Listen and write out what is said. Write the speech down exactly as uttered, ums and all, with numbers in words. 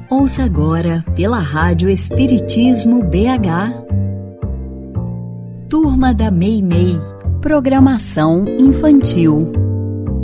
Ouça agora pela Rádio Espiritismo B H. Turma da Meimei. Programação infantil.